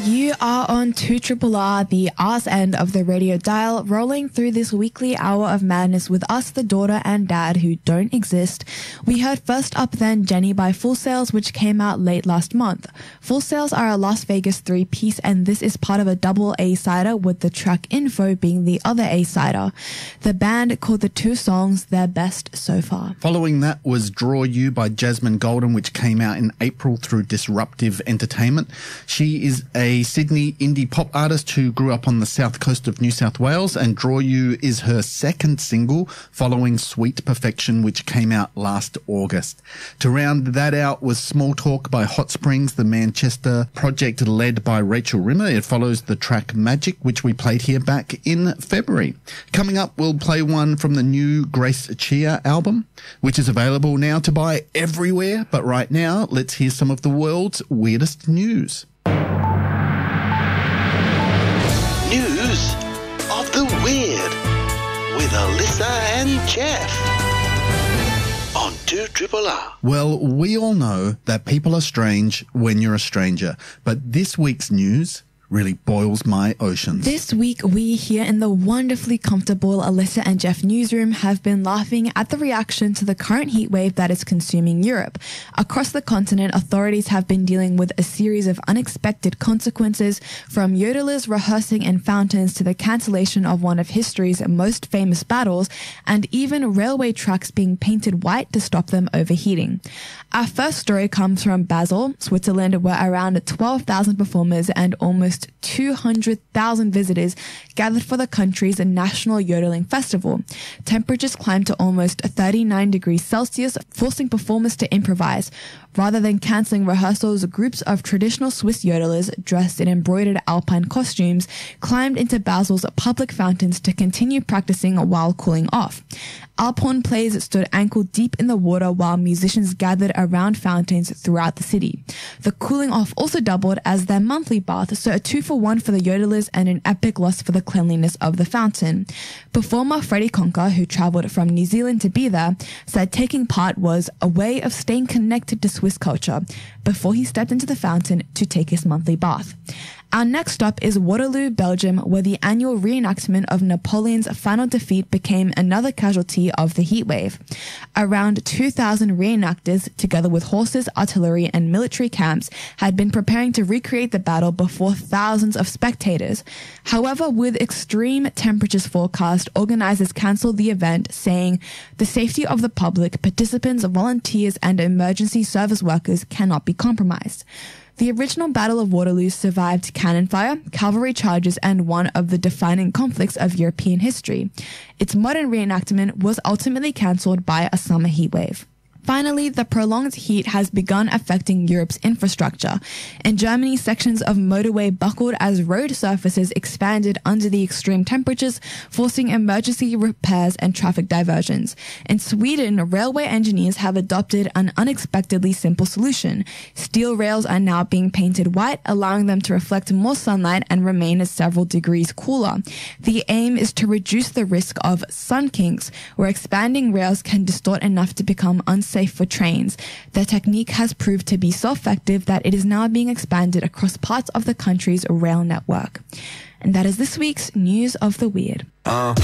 You are on 2RRR, the arse end of the radio dial, rolling through this weekly hour of madness with us, the daughter and dad who don't exist. We heard First Up Then Jenny by Full Sails, which came out late last month. Full Sails are a Las Vegas three-piece, and this is part of a double A-sider, with the track Info being the other A-sider. The band called the two songs their best so far. Following that was Draw You by Jasmine Golden, which came out in April through Disruptive Entertainment. She is a Sydney indie pop artist who grew up on the south coast of New South Wales, and Draw You is her second single following Sweet Perfection, which came out last August. To round that out was Small Talk by Hot Springs, the Manchester project led by Rachel Rimmer. It follows the track Magic, which we played here back in February. Coming up, we'll play one from the new Grace Chia album, which is available now to buy everywhere. But right now, let's hear some of the world's weirdest news. News of the Weird with Alyssa and Jeff on 2RRR. Well, we all know that people are strange when you're a stranger, but this week's news really boils my oceans. This week, we here in the wonderfully comfortable Alyssa and Jeff newsroom have been laughing at the reaction to the current heatwave that is consuming Europe. Across the continent, authorities have been dealing with a series of unexpected consequences, from yodelers rehearsing in fountains to the cancellation of one of history's most famous battles, and even railway tracks being painted white to stop them overheating. Our first story comes from Basel, Switzerland, where around 12,000 performers and almost 200,000 visitors gathered for the country's national yodeling festival. Temperatures climbed to almost 39 degrees Celsius, forcing performers to improvise. Rather than cancelling rehearsals, groups of traditional Swiss yodelers dressed in embroidered alpine costumes climbed into Basel's public fountains to continue practicing while cooling off. Alphorn players stood ankle deep in the water while musicians gathered around fountains throughout the city. The cooling off also doubled as their monthly bath, so a 2-for-1 for the yodelers and an epic loss for the cleanliness of the fountain. Performer Freddie Conker, who travelled from New Zealand to be there, said taking part was a way of staying connected to Swiss culture before he stepped into the fountain to take his monthly bath. Our next stop is Waterloo, Belgium, where the annual reenactment of Napoleon's final defeat became another casualty of the heatwave. Around 2,000 reenactors, together with horses, artillery, and military camps, had been preparing to recreate the battle before thousands of spectators. However, with extreme temperatures forecast, organizers cancelled the event, saying, "The safety of the public, participants, volunteers, and emergency service workers cannot be compromised." The original Battle of Waterloo survived cannon fire, cavalry charges, and one of the defining conflicts of European history. Its modern reenactment was ultimately cancelled by a summer heatwave. Finally, the prolonged heat has begun affecting Europe's infrastructure. In Germany, sections of motorway buckled as road surfaces expanded under the extreme temperatures, forcing emergency repairs and traffic diversions. In Sweden, railway engineers have adopted an unexpectedly simple solution. Steel rails are now being painted white, allowing them to reflect more sunlight and remain several degrees cooler. The aim is to reduce the risk of sun kinks, where expanding rails can distort enough to become unsafe for trains. The technique has proved to be so effective that it is now being expanded across parts of the country's rail network. And that is this week's News of the Weird.